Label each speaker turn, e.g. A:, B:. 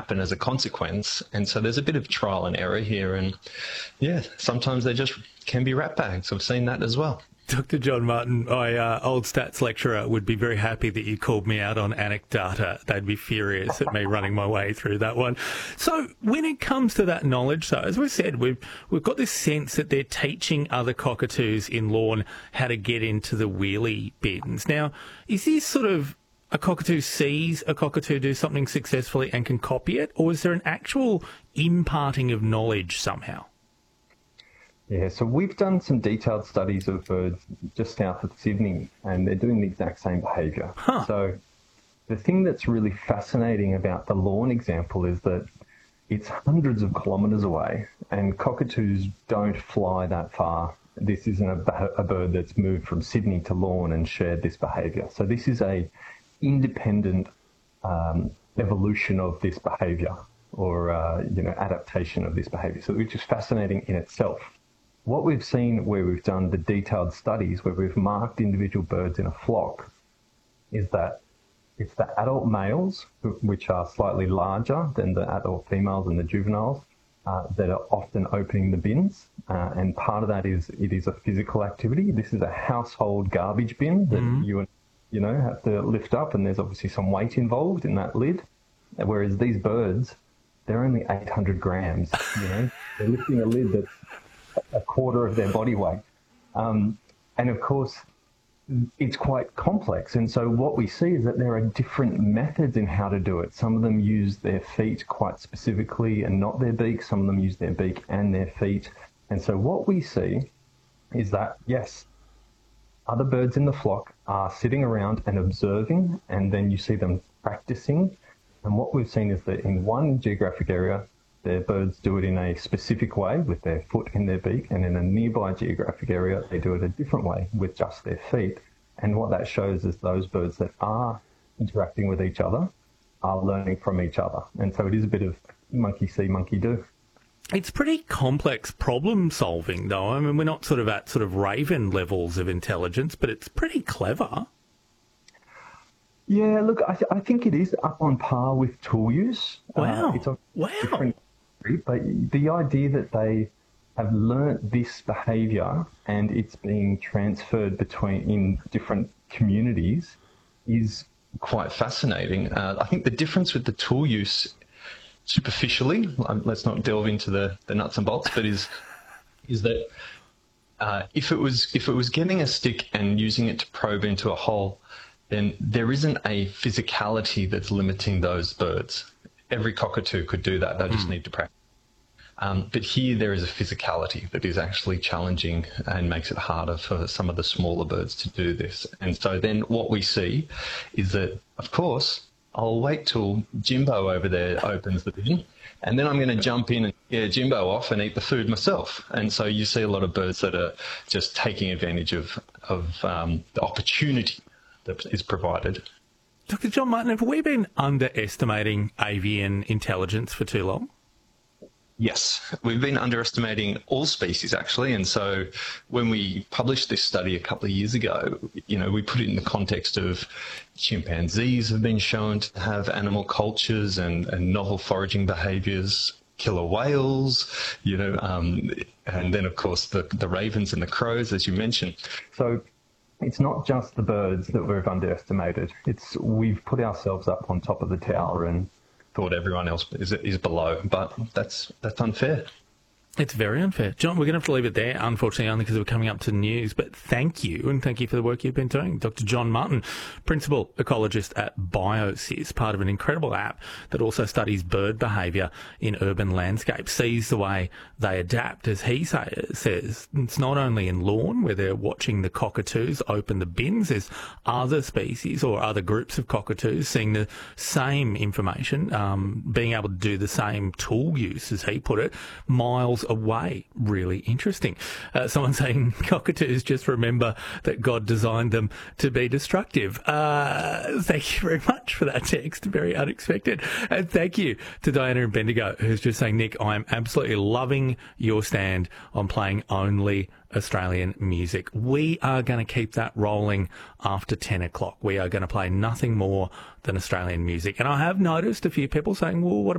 A: happen as a consequence. And so there's a bit of trial and error here. And yeah, sometimes they just can be rat bags. I've seen that as well.
B: Dr. John Martin, my old stats lecturer would be very happy that you called me out on anecdata. They'd be furious at me running my way through that one. So when it comes to that knowledge, though, as we said, we've got this sense that they're teaching other cockatoos in Lorne how to get into the wheelie bins. Now, is this sort of a cockatoo sees a cockatoo do something successfully and can copy it, or is there an actual imparting of knowledge somehow?
C: Yeah, so we've done some detailed studies of birds just south of Sydney, and they're doing the exact same behaviour.
B: Huh.
C: So the thing that's really fascinating about the Lorne example is that it's hundreds of kilometres away, and cockatoos don't fly that far. This isn't a bird that's moved from Sydney to Lorne and shared this behaviour. So this is a independent evolution of this behaviour, or adaptation of this behaviour, so which is fascinating in itself. What we've seen where we've done the detailed studies, where we've marked individual birds in a flock, is that it's the adult males, which are slightly larger than the adult females and the juveniles, that are often opening the bins. And part of that is it is a physical activity. This is a household garbage bin that you have to lift up, and there's obviously some weight involved in that lid. Whereas these birds, they're only 800 grams. They're lifting a lid that's a quarter of their body weight. And of course, it's quite complex. And so what we see is that there are different methods in how to do it. Some of them use their feet quite specifically and not their beak. Some of them use their beak and their feet. And so what we see is that, yes, other birds in the flock are sitting around and observing, and then you see them practicing. And what we've seen is that in one geographic area, their birds do it in a specific way with their foot in their beak, and in a nearby geographic area, they do it a different way with just their feet. And what that shows is those birds that are interacting with each other are learning from each other. And so it is a bit of monkey see, monkey do.
B: It's pretty complex problem solving, though. I mean, we're not sort of at sort of raven levels of intelligence, but it's pretty clever.
C: Yeah, look, I think it is up on par with tool use.
B: Wow.
C: It's a
B: Wow.
C: different, but the idea that they have learnt this behaviour and it's being transferred in different communities is
A: Quite fascinating. I think the difference with the tool use, superficially, let's not delve into the nuts and bolts, but is that if it was getting a stick and using it to probe into a hole, then there isn't a physicality that's limiting those birds. Every cockatoo could do that. They just need to practice. But here there is a physicality that is actually challenging and makes it harder for some of the smaller birds to do this. And so then what we see is that, of course, I'll wait till Jimbo over there opens the bin, and then I'm going to jump in and scare Jimbo off and eat the food myself. And so you see a lot of birds that are just taking advantage of the opportunity that is provided.
B: Dr. John Martin, have we been underestimating avian intelligence for too long?
A: Yes, we've been underestimating all species, actually. And so when we published this study a couple of years ago, we put it in the context of chimpanzees have been shown to have animal cultures and novel foraging behaviours, killer whales, and then, of course, the ravens and the crows, as you mentioned.
C: So it's not just the birds that we've underestimated. We've put ourselves up on top of the tower and
A: thought everyone else is below, but that's unfair.
B: It's very unfair. John, we're going to have to leave it there, unfortunately, only because we're coming up to news. But thank you, and thank you for the work you've been doing. Dr. John Martin, Principal Ecologist at BioSys, part of an incredible app that also studies bird behaviour in urban landscapes, sees the way they adapt, as he says. It's not only in Lorne, where they're watching the cockatoos open the bins, there's other species or other groups of cockatoos seeing the same information, being able to do the same tool use, as he put it, miles away. Really interesting. Someone saying cockatoos just remember that God designed them to be destructive. Thank you very much for that text. Very unexpected. And thank you to Diana in Bendigo, who's just saying, Nick, I'm absolutely loving your stand on playing only Australian music. We are going to keep that rolling after 10 o'clock. We are going to play nothing more than Australian music. And I have noticed a few people saying, well, what